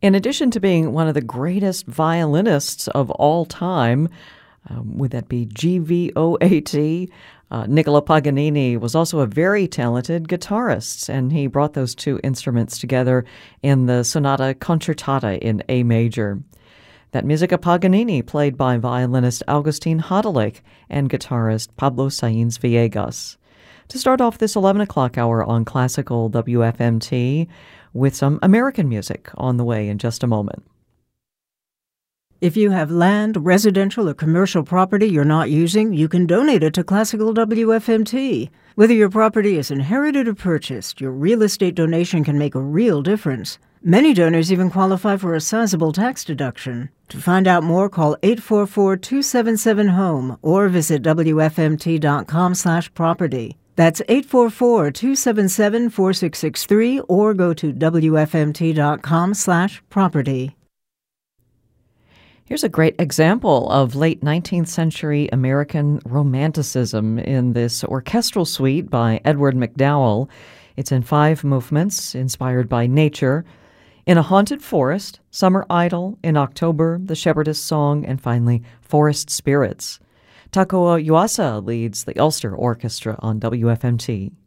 In addition to being one of the greatest violinists of all time, would that be GVOAT? Niccolo Paganini was also a very talented guitarist, and he brought those two instruments together in the Sonata Concertata in A major. That music of Paganini, played by violinist Agustin Hadelich and guitarist Pablo Sainz Villegas. To start off this 11 o'clock hour on Classical WFMT, with some American music on the way in just a moment. If you have land, residential, or commercial property you're not using, you can donate it to Classical WFMT. Whether your property is inherited or purchased, your real estate donation can make a real difference. Many donors even qualify for a sizable tax deduction. To find out more, call 844-277-HOME or visit WFMT.com/property. That's 844-277-4663 or go to WFMT.com/property. Here's a great example of late 19th century American romanticism in this orchestral suite by Edward McDowell. It's in 5 movements, inspired by nature. In a Haunted Forest, Summer Idyll, In October, The Shepherdess Song, and finally, Forest Spirits. Takao Yuasa leads the Ulster Orchestra on WFMT.